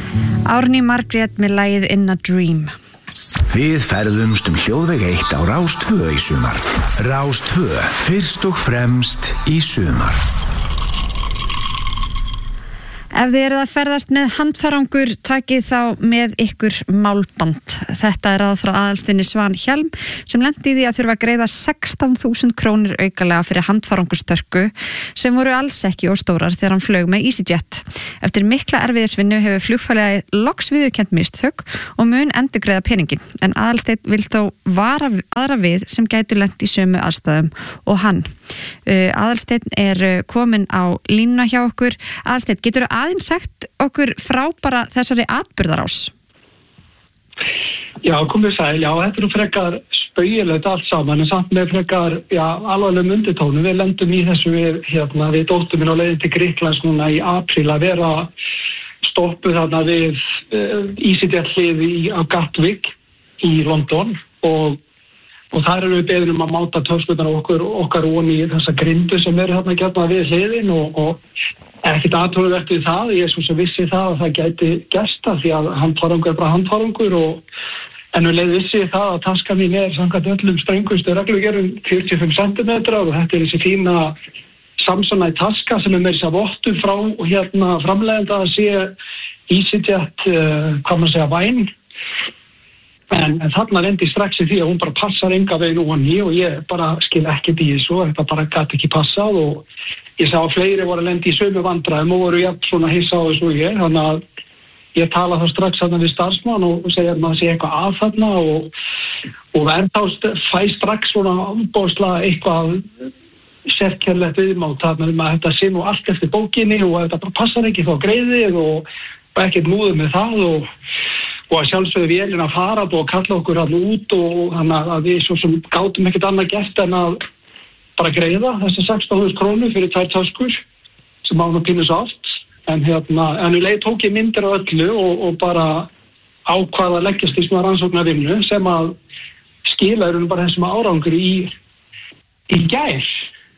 Árný Margrét með lagið In a Dream. Við ferðumst hljóðveg 1 á Rás 2 í sumar. Rás 2, fyrst og fremst í sumar. Ef þið eruð að ferðast með handfarangur, takið þá með ykkur málband. Þetta ráð frá Aðalsteini Svan Hjelm sem lenti í því að þurfa að greiða 16.000 krónur aukalega fyrir handfarangurstörku sem voru alls ekki óstórar þegar hann flaug með EasyJet. Eftir mikla erfiðisvinnu hefur flugfélagið loks viðurkennt mistök og mun endurgreiða peningin. En Aðalsteinn vil þó vara aðra við sem gætu lent í sömu aðstæðum og hann. Aðalsteinn kominn á línuna hjá okkur. Aðalsteinn, geturðu aðeins sagt okkur frá bara þessari atburðarás? Já, komið sæl, já, þetta frekar spaugilegt allt saman, en samt með frekar, alvarlegum undirtónum. Við lendum í þessu við dóttur minn á leiðin til Grikklands núna í apríl að vera stoppuð þarna við EasyJet hlið á Gatwick í London og þar við beðin að máta töskurnar okkar onni í þessa grindu sem þarna gætna við hliðin og ekkert athugavert við það. Ég svo sem vissi það að það gæti gerst því að handfarangur bara handfarangur en leið vissi það að taska mín samkvæmt öllum strengustu reglugerðum 45 cm og þetta þessi fína Samsonite taska sem með þess að vottu frá framleiðanda að sé EasyJet, væn. En þarna lendi strax í því að hún bara passar enga veginn onni og ég bara skil ekkert í þessu, þetta bara gat ekki passað og ég sá að fleiri voru að lendi í sömu vandræðum og voru jafn svona hissa á þessu og ég, þannig að ég tala þá strax þarna við starfsmann og segja að maður sé eitthvað að þarna og verð þá fæ strax svona umbóðslega eitthvað sérkennilegt viðmát þarna að þetta sé nú allt eftir bókinni og þetta bara passar ekki þá greiðið og ekkert múður með það og að sjálfsögðu vélina að fara og kalla okkur hann út og þannig að við svo sem gátum ekkert annað gert en að bara greiða þessi 16.000 krónur fyrir 2 töskur sem án og pínu svo oft en leið tók ég myndir á öllu og bara ákvað að leggjast í svona rannsóknarvinnu sem að skila bara þessum árangri í gær.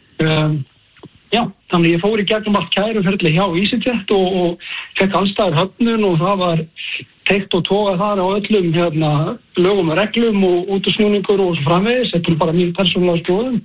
Þannig ég fór í gegnum allt kæruferli hjá EasyJet og fekk allstaðar höfnun og það var teikt og tógað þar á öllum lögum og reglum og útusnúningur og svo framvegis. Þetta bara mín persónulega skoðun.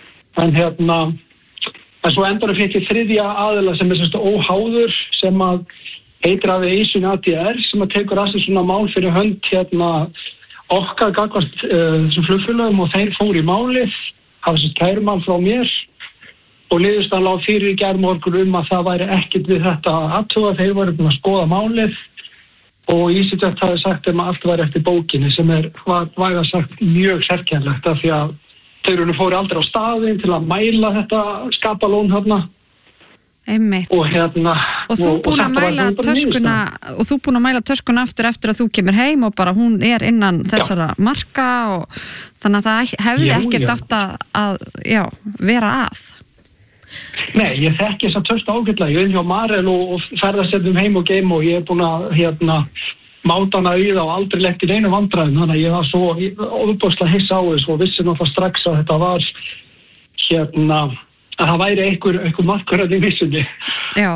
En svo endanum fékk ég þriðja aðila sem óháður sem að heitir Aviation ADR sem að tekur að sig svona mál fyrir hönd okkar gagnvart þessum flugfélögum og þeir fóru í málið, hafa þessi kærumál frá mér og niðurstaðan lá fyrir í gærmorgun að það væri ekkert við þetta athuga, þeir voru búin að skoða málið og EasyJet hafði sagt að allt væri eftir bókinni sem var sagt mjög sérkennilegt af því að þeir fóru aldrei á staðinn til að mæla þetta skapalón þarna. Einmitt. Og þú búin að mæla töskuna og þú búin að mæla töskuna eftir að þú kemur heim og bara hún innan þessara marka og þannig að það hefði ekkert átt að vera að. Nei, ég þekki þess að tösta ágætlega. Ég hjá Marel og ferðast heim og geim og ég búin að máta hana í það og aldrei lent í neinu vandræðum, þannig að ég var svo óbúðslega hissa á þessu og vissi náttúrulega strax að þetta var að það væri einhver markur í vissunni. Já.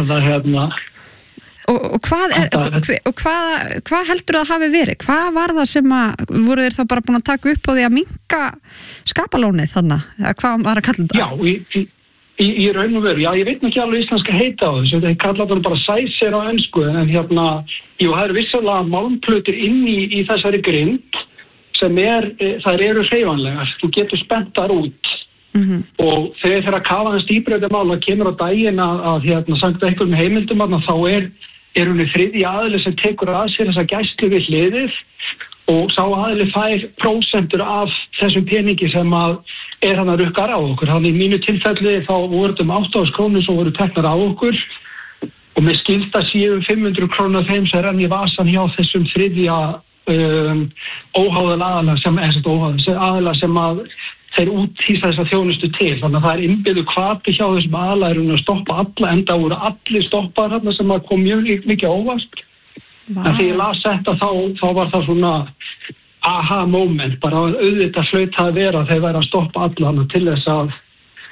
Og hvað heldur það hafi verið? Hvað var það sem voru þeir þá bara búin að taka upp á því að minnka skapalónið þannig? Hvað var að kalla þetta? Já, í raun og veru, ég veit ekki alveg íslenska heita á þessu, þeir kalla þetta bara sæsir á ensku, en það eru vissulega málmplutur inn í þessari grind sem þær eru hreyfanlegar, þú getur spennt þar út og þegar þeir að kafa þess dýbreyta mál og kemur á daginn að sagt einhverjum heimildum þá er hún þriðji aðili sem tekur að sér þessa gæslu við hliðið og sá aðili fær prósentur af þessum peningi sem hann að rukkar á okkur. Þannig í mínu tilfelli þá voru 8.000 krónur sem voru teknar á okkur og með skilda síðan 500 krónur þeim sem renn í vasan hjá þessum þriðja óháðan aðila sem að þeir úthýsa þessa þjónustu til. Þannig að það er innbyggður hvati hjá þessum aðila að stoppa alla, enda voru allir stoppar þarna sem að kom mjög mikið óvart. En þegar ég las þetta þá var það svona aha moment, bara auðvitað hlaut að vera þeir væri að stoppa alla til þess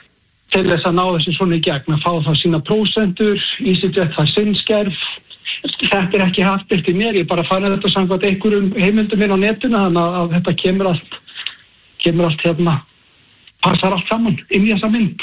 að ná þessu svona í gegn, að fá það sína prósentur, EasyJet það sinn skerf þetta ekki haft eftir mér, ég bara fann þetta samkvæmt einhverjum heimildum inn á netinu, þannig að þetta kemur allt passar allt saman inn í þessa mynd.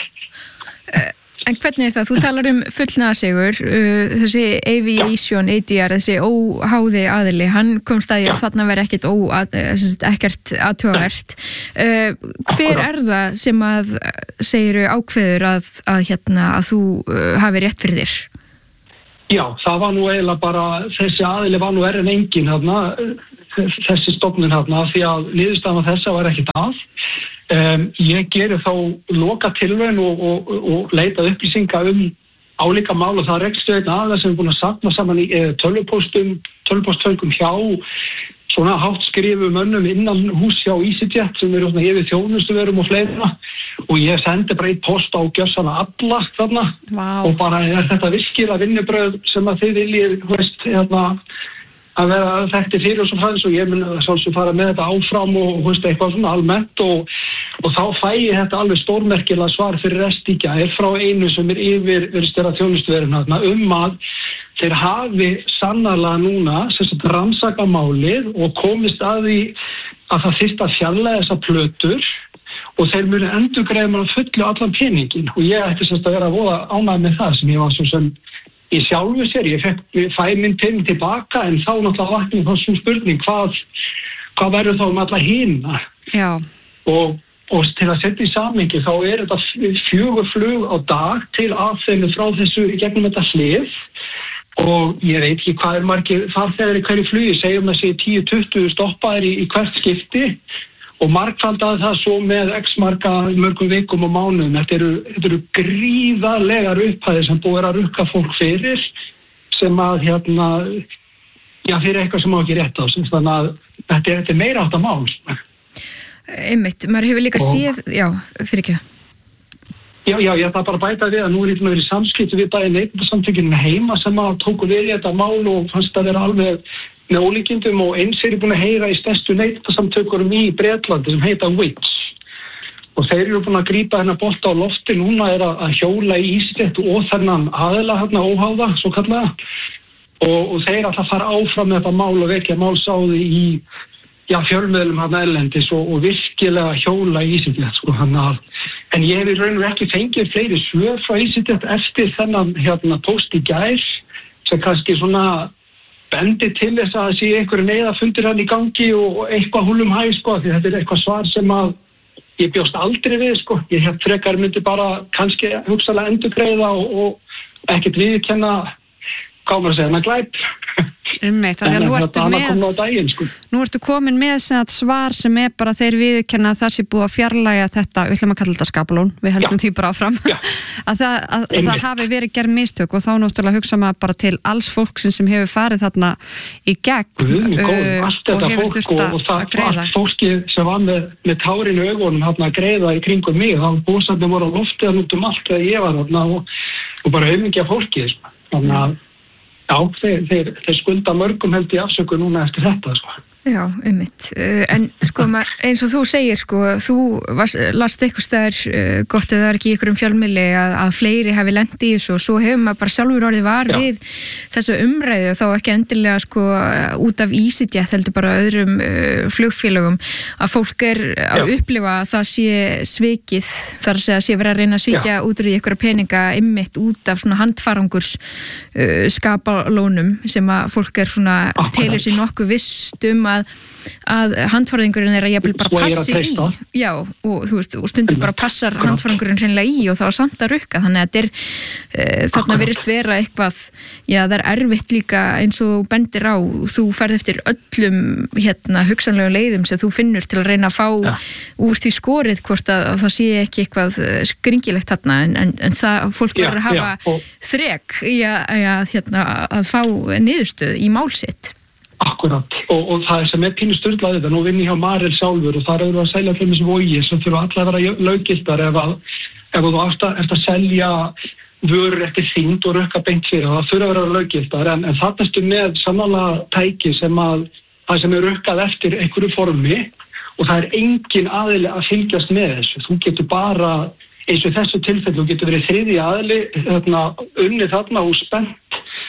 En hvernig það? Þú talar fullnaðarsigur, þessi Aviation, ADR, þessi óháði aðili, hann komst að þarna veri ekkert athugavert. Hver það sem að segiru ákveður að þú hafi rétt fyrir þér? Já, það var nú eiginlega bara, þessi aðili var nú en engin þessi stofnun því að niðurstaðan þessa var ekkert að. Ég geri þá loka tilraun og leitað upplýsinga álíka mál og það rekst einn aðeins sem búin að safna saman í tölvupóstföngum hjá svona háttskrifu mönnum innan hús hjá EasyJet sem eru yfir þjónustuverum og fleira og ég sendi bara eitt post á gjössana alla þarna og bara þetta virkilega vinnubröð sem að þið viljið að vera þekkti fyrir og svo fræðis og ég mun svolítið fara með þetta áfram og eitthvað svona almennt og þá fæ ég þetta alveg stórmerkilega svar fyrir restíkja frá einu sem yfir stærra þjónustuverðina að þeir hafi sannarlega núna rannsaka málið og komist að því að það þyrfti að fjarlægja þessar plötur og þeir muni endurgreiða mér að fullu allan peningin og ég ætti að vera voða ánægð með það sem ég var svo sem í sjálfu sér, ég fæ minn pening tilbaka en þá náttúrulega vaknaði þá svona spurning hvað verður þá alla hina og til að setja í samhengi þá þetta 4 flug á dag til aðfengu frá þessu gegnum þetta hlið og ég veit ekki hvað margir farþegar í hverju flugi, segjum að sé 10-20 stoppaðir í hvert skipti og margfaldaði það svo með mörgum vikum og mánuðum. Þetta eru gríðarlegar upphæðir sem búið að rukka fólk fyrir sem að fyrir eitthvað sem má ekki rétt á þannig að þetta er meira átt að mál. Einmitt, maður hefur líka séð fyrir ekki. Já, ég ætla bara að bæta við að nú ég verið í samskipti við bæði Neytendasamtökin heima sem að tóku við þetta mál og fannst að vera alveg með ólíkindum og eins ég búin að heyra í stærstu neytendasamtökurum í Bretlandi sem heita WITS og þeir eru búin að grípa bolta á lofti núna að hjóla í EasyJet og þennan aðila óháða svo kallaða og þeir ætla að fara áfram með þetta mál og vekja málsáði í fjölmiðlum erlendis og virkilega hjóla í EasyJet en ég hef í raun og ekki fengið fleiri svör frá EasyJet eftir þennan post í gær sem kannski svona bendi til þess að það sé einhverju neyðarfundir í gangi og eitthvað húlum hæ því þetta er eitthvað svar sem að ég bjóst aldrei við ég frekar myndi bara kannski hugsanlega endurgreiða og ekkert viðurkenna hvað maður að segja glæp Einmitt, nú ertu komin með svar sem bara þeir viðurkenna að það sé búið að fjarlægja þetta, við ætlum að kalla þetta skapalón, við heldum því bara áfram að það hafi verið gerð mistök og þá náttúrulega hugsa maður bara til alls fólksins sem hefur farið þarna í gegn og hefur þurft að greiða. Allt fólkið sem var með tárin í augunum að greiða í kringum mig, þá búsarnir voru á loftið út allt þegar ég var þarna og bara auðmingja fólkið, þannig að þeir skulda mörgum held í afsökun núna eftir þetta Já, einmitt. En eins og þú segir þú last eitthvað staðar gott eða það ekki í einhverjum fjölmiðli að fleiri hafi lent í þessu og svo hefur maður bara sjálfur orðið var við þessa umræðu og þá ekki endilega út af EasyJet heldur bara öðrum flugfélögum að fólk að upplifa að það sé svikið þar að sé verið að reyna að svíkja út úr í einhverja peninga einmitt út af svona handfarangurs skapalónum sem að fólk svona telur sér nokkuð visst að handfarðingurinn að jafnvel bara passi í og stundum bara passar handfarðingurinn hreinlega í og þá samt að rukka þannig að þetta þarna virðist vera eitthvað það er erfitt líka eins og bendir á þú ferð eftir öllum hugsanlegum leiðum sem þú finnur til að reyna að fá úr því skorið hvort að það sé ekki eitthvað skringilegt þarna en það fólk verður að hafa þrek í að fá niðurstöð í mál sitt Akkurat, og það sem pínu sturlaði þetta, nú vinn ég hjá Marel sjálfur og þar eru að selja fyrir mig sem vogi sem þurfa allir að vera löggiltar ef þú ert að selja vörur eftir þyngd og rukka beint fyrir það þurfa að vera löggiltar en það erstu með sannarlega tæki sem er rukkað eftir einhverju formi og það er engin aðili að fylgjast með þessu, þú getur bara eins og þessu tilfellu, þú getur verið þriðji aðili unnið þarna og spennt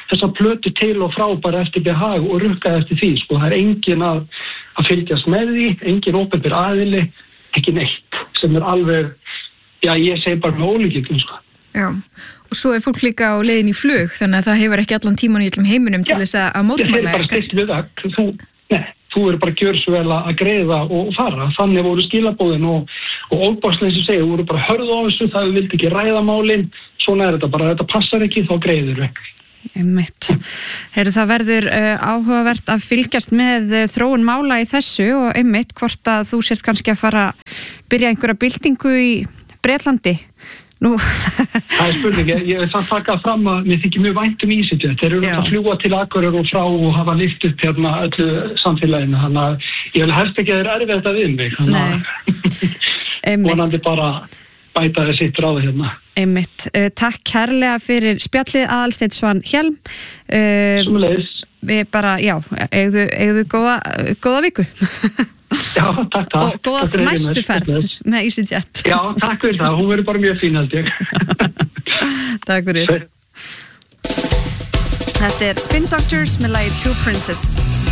þessa plötu til og frá bara eftir behag og rukka eftir því, sko. Það engin að fylgjast með því, engin opinber aðili, ekki neitt, sem alveg, já, ég segi bara með ólíkindum, sko. Já, og svo fólk líka á leiðin í flug, þannig að það hefur ekki allan tíman í öllum heiminum til þess að mótmæla. Það er bara stilt við það, þú verður bara gjörsvel að greiða og fara. Þannig voru skilabóðin og óbáslega eins og segja, voru bara hörðu á þessu, það vildi ekki ræða málin, svona þetta bara, þetta passar ekki, þá greiður við. Einmitt. Heyrðu, það verður áhugavert að fylgjast með þróun mála í þessu og einmitt hvort að þú sért kannski að fara að byrja einhverja byltingu í Bretlandi. Nú. Það spurning, ég vil það taka fram að mér þykir mjög vænt EasyJet. Þeir eru að fljúga til Akureyrar og frá og hafa lyft upp hérna öllu samfélaginu, þannig að ég vil helst ekki að þeir erfið þetta við mig, þannig að vonandi bara bæta þeir sitt ráð hérna. Einmitt. Takk kærlega fyrir spjallið Aðalsteinn Svan Hjelm. Sumuleiðis. Við bara, já, eigðu góða viku. Já, takk. Og góða næstu ferð með EasyJet. Já, takk fyrir það. Hún verður bara mjög fín, held ég. Takk fyrir. Þetta Spin Doctors með lagið Two Princess.